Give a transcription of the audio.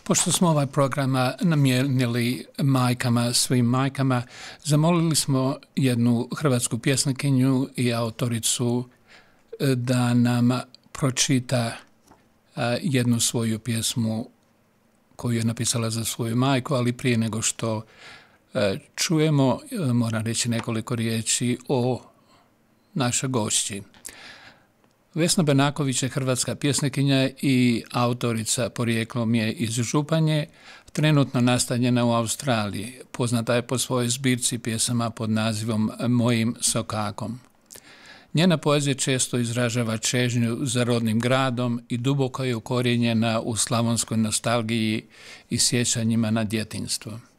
Pošto smo ovaj program namijenili majkama, svim majkama, zamolili smo jednu hrvatsku pjesnikinju i autoricu da nam pročita jednu svoju pjesmu koju je napisala za svoju majku, ali prije nego što čujemo, moram reći nekoliko riječi o našoj gošći. Vesna Benaković je hrvatska pjesnikinja i autorica, porijeklom je iz Županje, trenutno nastanjena u Australiji. Poznata je po svojoj zbirci pjesama pod nazivom Mojim sokakom. Njena poezija često izražava čežnju za rodnim gradom i duboko je ukorijenjena u slavonskoj nostalgiji i sjećanjima na djetinjstvo.